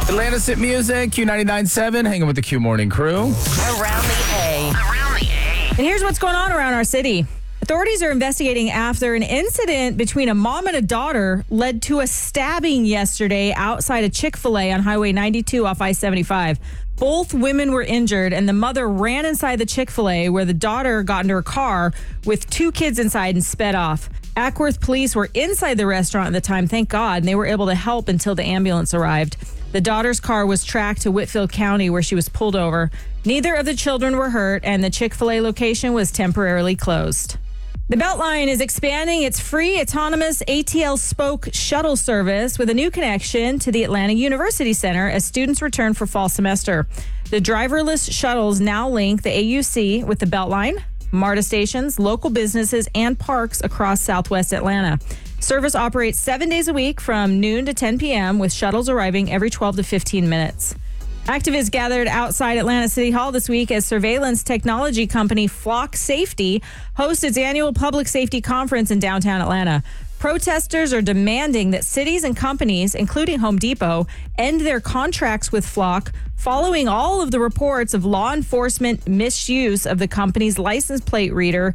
Atlantis at Music, Q99.7, hanging with the Q Morning crew. Around the A. And here's what's going on around our city. Authorities are investigating after an incident between a mom and a daughter led to a stabbing yesterday outside a Chick-fil-A on Highway 92 off I-75. Both women were injured, and the mother ran inside the Chick-fil-A where the daughter got into her car with two kids inside and sped off. Ackworth police were inside the restaurant at the time, thank God, and they were able to help until the ambulance arrived. The daughter's car was tracked to Whitfield County where she was pulled over. Neither of the children were hurt, and the Chick-fil-A location was temporarily closed. The Beltline is expanding its free autonomous ATL Spoke shuttle service with a new connection to the Atlanta University Center as students return for fall semester. The driverless shuttles now link the AUC with the Beltline, MARTA stations, local businesses, and parks across Southwest Atlanta. Service operates 7 days a week from noon to 10 p.m. with shuttles arriving every 12 to 15 minutes. Activists gathered outside Atlanta City Hall this week as surveillance technology company Flock Safety hosts its annual public safety conference in downtown Atlanta. Protesters are demanding that cities and companies, including Home Depot, end their contracts with Flock following all of the reports of law enforcement misuse of the company's license plate reader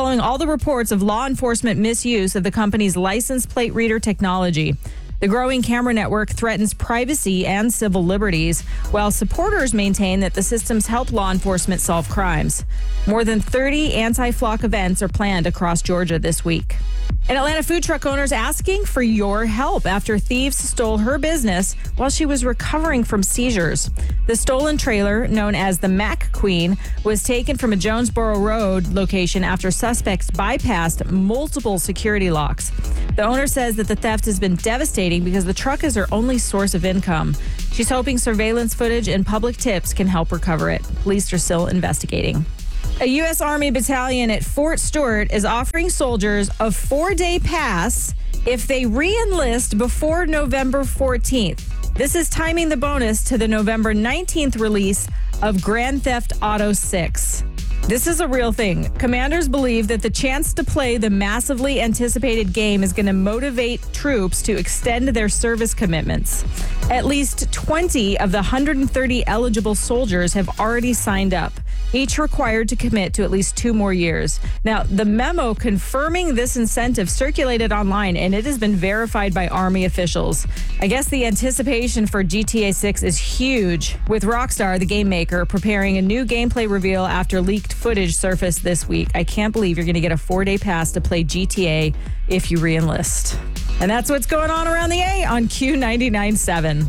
technology. The growing camera network threatens privacy and civil liberties, while supporters maintain that the systems help law enforcement solve crimes. More than 30 anti-Flock events are planned across Georgia this week. An Atlanta food truck owner is asking for your help after thieves stole her business while she was recovering from seizures. The stolen trailer, known as the Mac Queen, was taken from a Jonesboro Road location after suspects bypassed multiple security locks. The owner says that the theft has been devastating because the truck is her only source of income. She's hoping surveillance footage and public tips can help recover it. Police are still investigating. A U.S. Army battalion at Fort Stewart is offering soldiers a 4-day pass if they re-enlist before November 14th. This is timing the bonus to the November 19th release of Grand Theft Auto 6. This is a real thing. Commanders believe that the chance to play the massively anticipated game is going to motivate troops to extend their service commitments. At least 20 of the 130 eligible soldiers have already signed up, each required to commit to at least 2 more years. Now, the memo confirming this incentive circulated online, and it has been verified by Army officials. I guess the anticipation for GTA 6 is huge, with Rockstar, the game maker, preparing a new gameplay reveal after leaked footage surfaced this week. I can't believe you're going to get a 4-day pass to play GTA if you re-enlist. And that's what's going on around the A on Q99.7.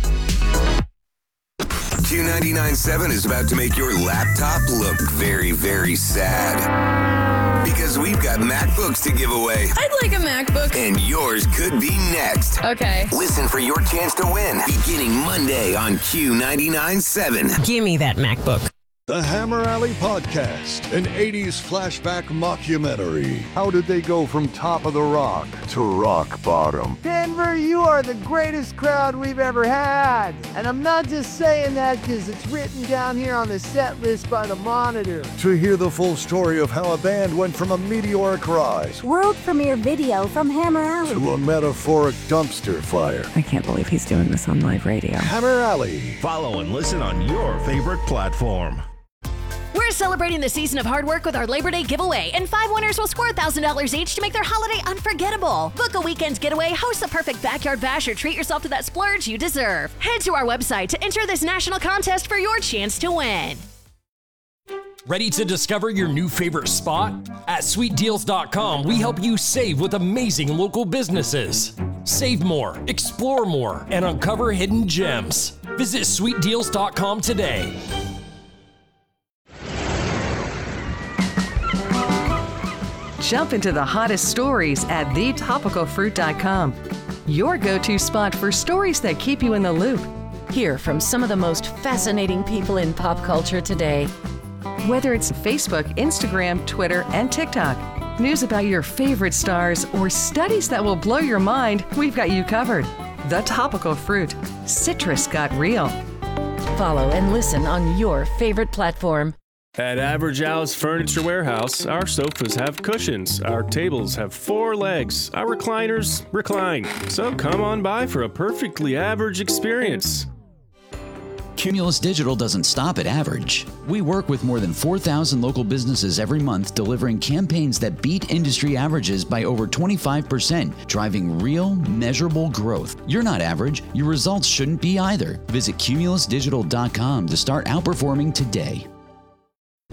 Q99.7 is about to make your laptop look very, very sad. Because we've got MacBooks to give away. I'd like a MacBook. And yours could be next. Okay. Listen for your chance to win beginning Monday on Q99.7. Give me that MacBook. The Hammer Alley Podcast, an 80s flashback mockumentary. How did they go from top of the rock to rock bottom? Denver, you are the greatest crowd we've ever had. And I'm not just saying that because it's written down here on the set list by the Monitor. To hear the full story of how a band went from a meteoric rise world premiere video from Hammer Alley to a metaphoric dumpster fire. I can't believe he's doing this on live radio. Hammer Alley. Follow and listen on your favorite platform. We're celebrating the season of hard work with our Labor Day giveaway, and 5 winners will score $1,000 each to make their holiday unforgettable. Book a weekend's getaway, host the perfect backyard bash, or treat yourself to that splurge you deserve. Head to our website to enter this national contest for your chance to win. Ready to discover your new favorite spot? At sweetdeals.com, we help you save with amazing local businesses. Save more, explore more, and uncover hidden gems. Visit sweetdeals.com today. Jump into the hottest stories at thetopicalfruit.com. Your go-to spot for stories that keep you in the loop. Hear from some of the most fascinating people in pop culture today. Whether it's Facebook, Instagram, Twitter, and TikTok, news about your favorite stars, or studies that will blow your mind, we've got you covered. The Topical Fruit. Citrus got real. Follow and listen on your favorite platform. At Average Al's Furniture Warehouse, our sofas have cushions, our tables have 4 legs, our recliners recline. So come on by for a perfectly average experience. Cumulus Digital doesn't stop at average. We work with more than 4,000 local businesses every month, delivering campaigns that beat industry averages by over 25%, driving real, measurable growth. You're not average. Your results shouldn't be either. Visit cumulusdigital.com to start outperforming today.